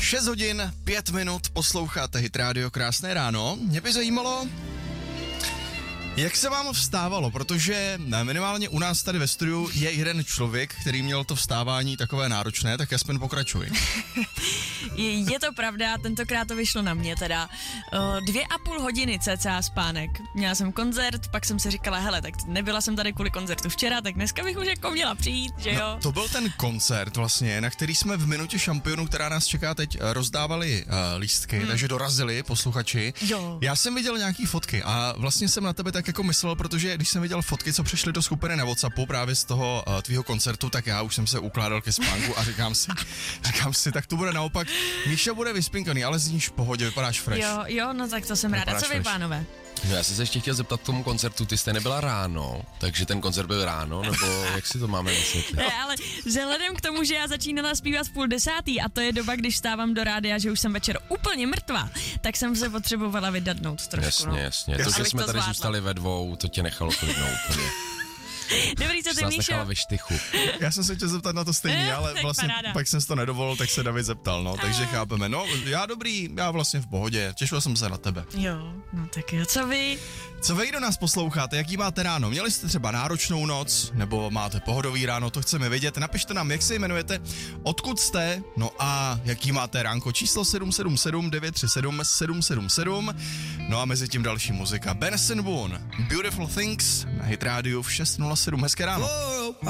6 hodin, 5 minut, posloucháte Hit Radio, krásné ráno. Mě by zajímalo, jak se vám vstávalo, protože minimálně u nás tady ve studiu je jeden člověk, který měl to vstávání takové náročné, tak aspoň pokračuj. Je to pravda, tentokrát to vyšlo na mě teda. 2,5 hodiny cca spánek. Měla jsem koncert, pak jsem si říkala, hele, tak nebyla jsem tady kvůli koncertu včera, tak dneska bych už jako měla přijít, že jo? No, to byl ten koncert vlastně, na který jsme v Minutě šampionů, která nás čeká teď, rozdávali lístky, takže dorazili posluchači. Jo. Já jsem viděl nějaký fotky a vlastně jsem na tebe tak jako myslel, protože když jsem viděl fotky, co přišly do skupiny na WhatsAppu právě z toho tvýho koncertu, tak já už jsem se ukládal ke spánku a říkám si, tak to bude naopak. Míša bude vyspinkaný, ale zníš v pohodě, vypadáš fresh. Jo, no tak to jsem ráda. Co vy, pánové? No, já jsem se ještě chtěl zeptat k tomu koncertu, ty jste nebyla ráno, takže ten koncert byl ráno, nebo jak si to máme vysvětlit? Ne, ale vzhledem k tomu, že já začínala zpívat v 9:30 a to je doba, když stávám do rádia, že už jsem večer úplně mrtvá, tak jsem se potřebovala vydatnout trošku. Jasně. To, že jsme tady zůstali ve dvou, to tě nechalo klidnout. Dobrý, co ty, Míšo? Nechala ve štychu. Já jsem se chtěl zeptat na to stejný, ale vlastně paráda. pak jsem to nedovolil, tak se David zeptal, no, takže chápeme. No, já vlastně v pohodě, těšil jsem se na tebe. Jo, no tak jo, co vy? Co vy, kdo nás posloucháte, jaký máte ráno? Měli jste třeba náročnou noc, nebo máte pohodový ráno, to chceme vědět. Napište nám, jak se jmenujete, odkud jste, no a jaký máte ránko. Číslo 777 937 777. No a mezi tím další muzika. Benson Boone, Beautiful Things, na Hit Radio v 6:07. Hezké ráno.